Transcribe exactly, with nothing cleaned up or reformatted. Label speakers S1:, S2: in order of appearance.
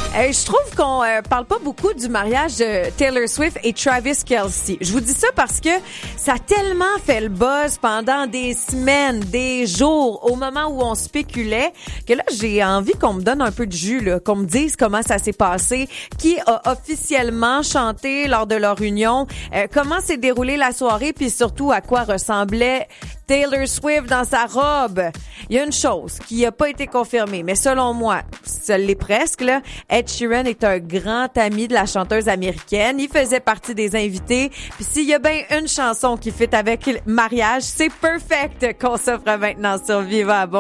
S1: Euh, je trouve qu'on euh, parle pas beaucoup du mariage de Taylor Swift et Travis Kelce. Je vous dis ça parce que ça a tellement fait le buzz pendant des semaines, des jours, au moment où on spéculait, que là, j'ai envie qu'on me donne un peu de jus, là, qu'on me dise comment ça s'est passé, qui a officiellement chanté lors de leur union, euh, comment s'est déroulée la soirée, puis surtout à quoi ressemblait Taylor Swift dans sa robe. Il y a une chose qui n'a pas été confirmée, mais selon moi, ça l'est presque, là. Ed Sheeran est un grand ami de la chanteuse américaine. Il faisait partie des invités. Puis s'il y a bien une chanson qui fit avec le mariage, c'est Perfect qu'on s'offre maintenant sur Viva. Bon